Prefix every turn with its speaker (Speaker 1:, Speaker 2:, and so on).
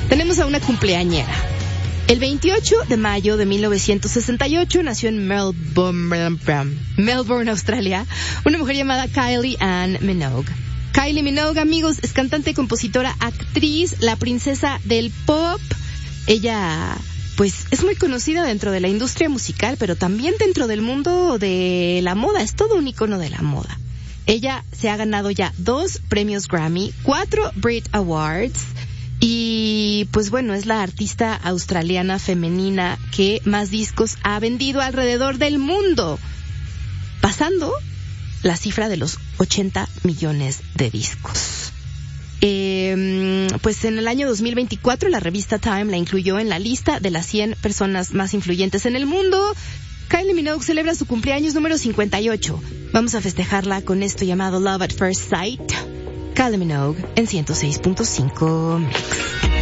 Speaker 1: Tenemos a una cumpleañera. El 28 de mayo de 1968 nació en Melbourne, Australia, una mujer llamada Kylie Ann Minogue. Kylie Minogue, amigos, es cantante, compositora, actriz, la princesa del pop. Ella, pues, es muy conocida dentro de la industria musical, pero también dentro del mundo de la moda. Es todo un icono de la moda. Ella se ha ganado ya 2 premios Grammy, 4 Brit Awards. Y pues bueno, es la artista australiana femenina que más discos ha vendido alrededor del mundo, pasando la cifra de los 80 millones de discos. Pues en el año 2024 la revista Time la incluyó en la lista de las 100 personas más influyentes en el mundo. Kylie Minogue celebra su cumpleaños número 58. Vamos a festejarla con esto llamado Love at First Sight. Kylie Minogue en 106.5 Mix.